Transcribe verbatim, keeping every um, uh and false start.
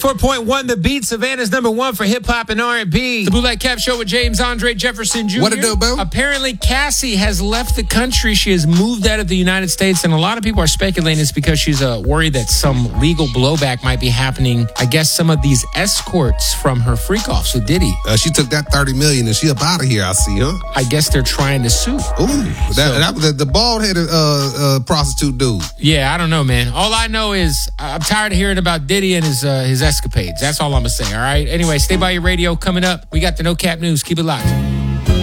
ninety-four point one The Beat, Savannah's number one for hip-hop and R and B. The Bootleg Cap Show with James Andre Jefferson Junior What it do, boo? Apparently, Cassie has left the country. She has moved out of the United States, and a lot of people are speculating it's because she's uh, worried that some legal blowback might be happening. I guess some of these escorts from her freak-offs with Diddy. Uh, she took that thirty million dollars and she up out of here, I see, huh? I guess they're trying to sue. Ooh, that, So- that, the, the bald-headed uh, uh, prostitute dude. Yeah, I don't know, man. All I know is I'm tired of hearing about Diddy and his uh, his escapades. That's all I'm going to say, all right? Anyway, stay by your radio. Coming up, we got the No Cap News. Keep it locked.